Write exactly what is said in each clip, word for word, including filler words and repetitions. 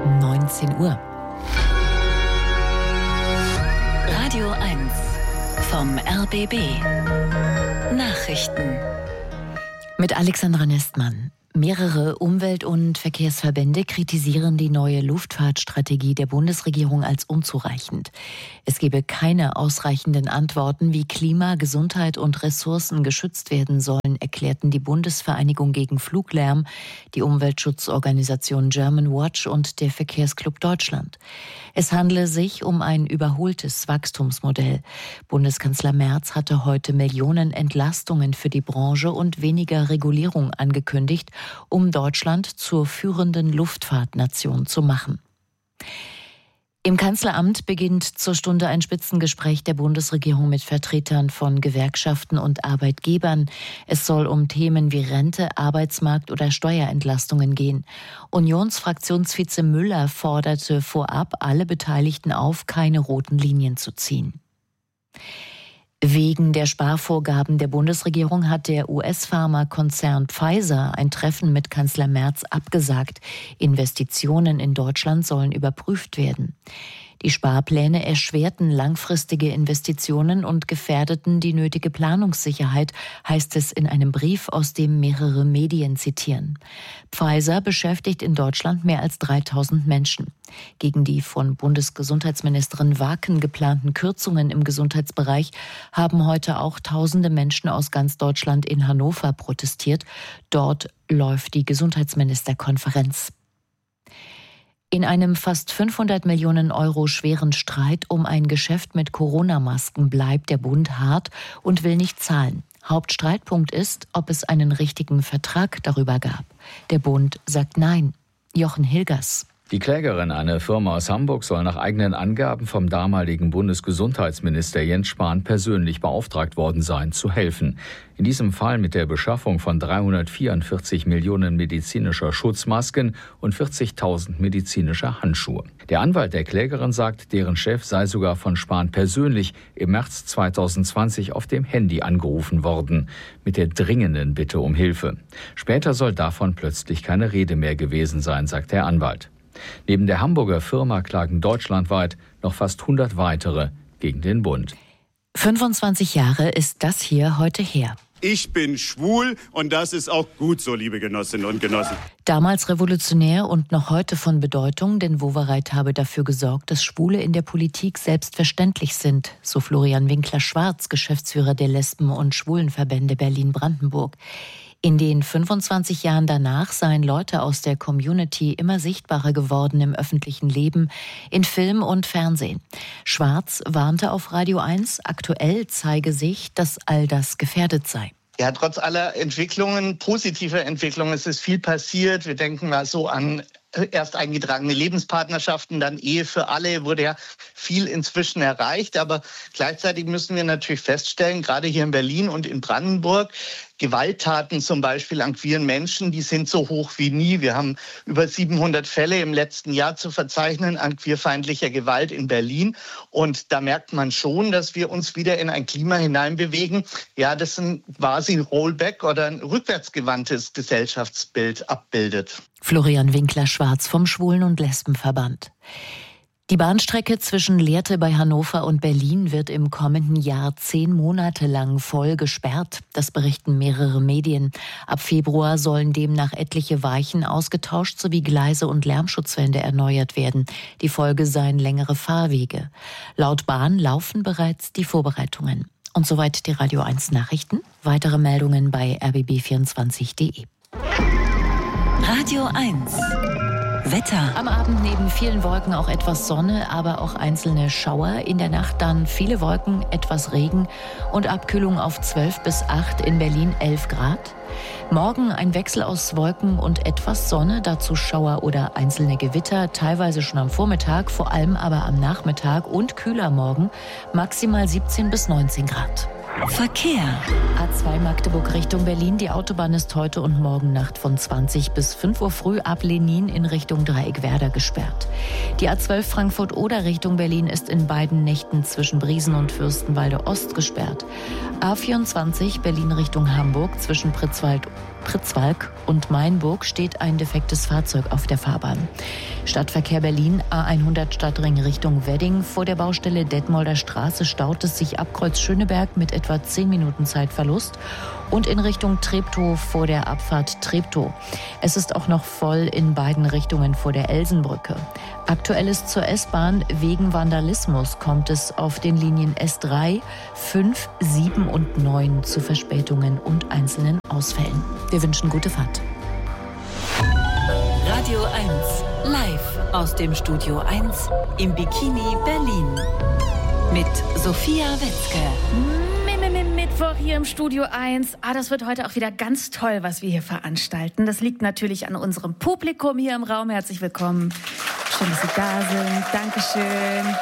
neunzehn Uhr. Radio eins vom R B B. Nachrichten. Mit Alexandra Nestmann. Mehrere Umwelt- und Verkehrsverbände kritisieren die neue Luftfahrtstrategie der Bundesregierung als unzureichend. Es gebe keine ausreichenden Antworten, wie Klima, Gesundheit und Ressourcen geschützt werden sollen, erklärten die Bundesvereinigung gegen Fluglärm, die Umweltschutzorganisation German Watch und der Verkehrsclub Deutschland. Es handle sich um ein überholtes Wachstumsmodell. Bundeskanzler Merz hatte heute Millionen Entlastungen für die Branche und weniger Regulierung angekündigt, um Deutschland zur führenden Luftfahrtnation zu machen. Im Kanzleramt beginnt zur Stunde ein Spitzengespräch der Bundesregierung mit Vertretern von Gewerkschaften und Arbeitgebern. Es soll um Themen wie Rente, Arbeitsmarkt oder Steuerentlastungen gehen. Unionsfraktionsvize Müller forderte vorab alle Beteiligten auf, keine roten Linien zu ziehen. Wegen der Sparvorgaben der Bundesregierung hat der U S-Pharmakonzern Pfizer ein Treffen mit Kanzler Merz abgesagt. Investitionen in Deutschland sollen überprüft werden. Die Sparpläne erschwerten langfristige Investitionen und gefährdeten die nötige Planungssicherheit, heißt es in einem Brief, aus dem mehrere Medien zitieren. Pfizer beschäftigt in Deutschland mehr als dreitausend Menschen. Gegen die von Bundesgesundheitsministerin Waken geplanten Kürzungen im Gesundheitsbereich haben heute auch tausende Menschen aus ganz Deutschland in Hannover protestiert. Dort läuft die Gesundheitsministerkonferenz. In einem fast fünfhundert Millionen Euro schweren Streit um ein Geschäft mit Corona-Masken bleibt der Bund hart und will nicht zahlen. Hauptstreitpunkt ist, ob es einen richtigen Vertrag darüber gab. Der Bund sagt nein. Jochen Hilgers. Die Klägerin, eine Firma aus Hamburg, soll nach eigenen Angaben vom damaligen Bundesgesundheitsminister Jens Spahn persönlich beauftragt worden sein, zu helfen. In diesem Fall mit der Beschaffung von dreihundertvierundvierzig Millionen medizinischer Schutzmasken und vierzigtausend medizinischer Handschuhe. Der Anwalt der Klägerin sagt, deren Chef sei sogar von Spahn persönlich im März zweitausendzwanzig auf dem Handy angerufen worden, mit der dringenden Bitte um Hilfe. Später soll davon plötzlich keine Rede mehr gewesen sein, sagt der Anwalt. Neben der Hamburger Firma klagen deutschlandweit noch fast hundert weitere gegen den Bund. fünfundzwanzig Jahre ist das hier heute her. Ich bin schwul und das ist auch gut so, liebe Genossinnen und Genossen. Damals revolutionär und noch heute von Bedeutung, denn Wowereit habe dafür gesorgt, dass Schwule in der Politik selbstverständlich sind, so Florian Winkler-Schwarz, Geschäftsführer der Lesben- und Schwulenverbände Berlin-Brandenburg. In den fünfundzwanzig Jahren danach seien Leute aus der Community immer sichtbarer geworden im öffentlichen Leben, in Film und Fernsehen. Schwarz warnte auf Radio eins, aktuell zeige sich, dass all das gefährdet sei. Ja, trotz aller Entwicklungen, positiver Entwicklungen, es ist viel passiert. Wir denken mal so an erst eingetragene Lebenspartnerschaften, dann Ehe für alle, wurde ja viel inzwischen erreicht. Aber gleichzeitig müssen wir natürlich feststellen, gerade hier in Berlin und in Brandenburg, Gewalttaten zum Beispiel an queeren Menschen, die sind so hoch wie nie. Wir haben über siebenhundert Fälle im letzten Jahr zu verzeichnen an queerfeindlicher Gewalt in Berlin. Und da merkt man schon, dass wir uns wieder in ein Klima hineinbewegen, ja, das ein quasi Rollback oder ein rückwärtsgewandtes Gesellschaftsbild abbildet. Florian Winkler-Schwarz vom Schwulen- und Lesbenverband. Die Bahnstrecke zwischen Lehrte bei Hannover und Berlin wird im kommenden Jahr zehn Monate lang voll gesperrt. Das berichten mehrere Medien. Ab Februar sollen demnach etliche Weichen ausgetauscht sowie Gleise und Lärmschutzwände erneuert werden. Die Folge seien längere Fahrwege. Laut Bahn laufen bereits die Vorbereitungen. Und soweit die Radio eins Nachrichten. Weitere Meldungen bei r b b vierundzwanzig punkt d e. Radio eins. Wetter. Am Abend neben vielen Wolken auch etwas Sonne, aber auch einzelne Schauer. In der Nacht dann viele Wolken, etwas Regen und Abkühlung auf zwölf bis acht, in Berlin elf Grad. Morgen ein Wechsel aus Wolken und etwas Sonne, dazu Schauer oder einzelne Gewitter, teilweise schon am Vormittag, vor allem aber am Nachmittag und kühler morgen, maximal siebzehn bis neunzehn Grad. Verkehr. A zwei Magdeburg Richtung Berlin. Die Autobahn ist heute und morgen Nacht von zwanzig bis fünf Uhr früh ab Lenin in Richtung Dreieckwerder gesperrt. Die A zwölf Frankfurt-Oder Richtung Berlin ist in beiden Nächten zwischen Briesen und Fürstenwalde Ost gesperrt. A vierundzwanzig Berlin Richtung Hamburg zwischen Pritzwalk Pritzwalk und Mainburg steht ein defektes Fahrzeug auf der Fahrbahn. Stadtverkehr Berlin, A hundert Stadtring Richtung Wedding. Vor der Baustelle Detmolder Straße staut es sich ab Kreuz Schöneberg mit etwa zehn Minuten Zeitverlust. Und in Richtung Treptow vor der Abfahrt Treptow. Es ist auch noch voll in beiden Richtungen vor der Elsenbrücke. Aktuell ist zur S-Bahn. Wegen Vandalismus kommt es auf den Linien S drei, fünf, sieben und neun zu Verspätungen und einzelnen Ausfällen. Wir wünschen gute Fahrt. Radio eins, live aus dem Studio eins im Bikini Berlin. Mit Sophia Wetzke. Mittwoch hier im Studio eins. Ah, das wird heute auch wieder ganz toll, was wir hier veranstalten. Das liegt natürlich an unserem Publikum hier im Raum. Herzlich willkommen. Schön, dass Sie da sind. Dankeschön.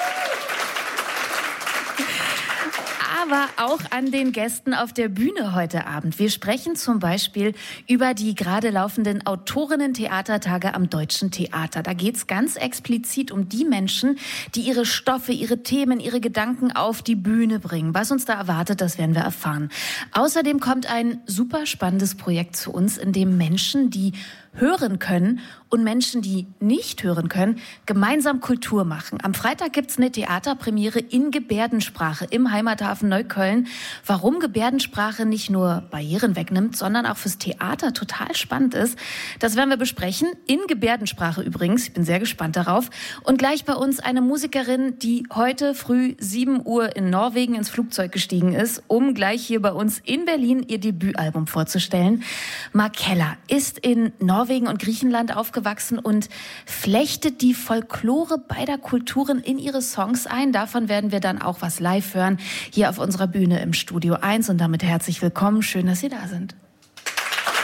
Aber auch an den Gästen auf der Bühne heute Abend. Wir sprechen zum Beispiel über die gerade laufenden Autorinnen-Theatertage am Deutschen Theater. Da geht es ganz explizit um die Menschen, die ihre Stoffe, ihre Themen, ihre Gedanken auf die Bühne bringen. Was uns da erwartet, das werden wir erfahren. Außerdem kommt ein super spannendes Projekt zu uns, in dem Menschen, die hören können und Menschen, die nicht hören können, gemeinsam Kultur machen. Am Freitag gibt's eine Theaterpremiere in Gebärdensprache im Heimathafen Neukölln. Warum Gebärdensprache nicht nur Barrieren wegnimmt, sondern auch fürs Theater total spannend ist, das werden wir besprechen. In Gebärdensprache übrigens. Ich bin sehr gespannt darauf. Und gleich bei uns eine Musikerin, die heute früh sieben Uhr in Norwegen ins Flugzeug gestiegen ist, um gleich hier bei uns in Berlin ihr Debütalbum vorzustellen. Markella ist in Norwegen Norwegen und Griechenland aufgewachsen und flechtet die Folklore beider Kulturen in ihre Songs ein. Davon werden wir dann auch was live hören, hier auf unserer Bühne im Studio eins. Und damit herzlich willkommen. Schön, dass Sie da sind.